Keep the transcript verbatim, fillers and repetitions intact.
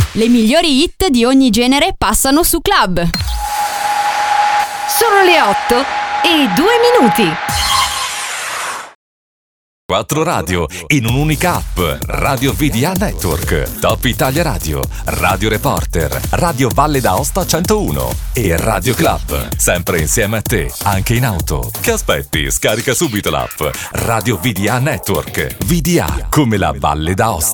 Le migliori hit di ogni genere passano su Club. Sono le otto e due minuti. Quattro radio in un'unica app. Radio V D A Network, Top Italia Radio, Radio Reporter, Radio Valle d'Aosta centouno e Radio Club. Sempre insieme a te, anche in auto. Che aspetti? Scarica subito l'app. Radio V D A Network. V D A come la Valle d'Aosta.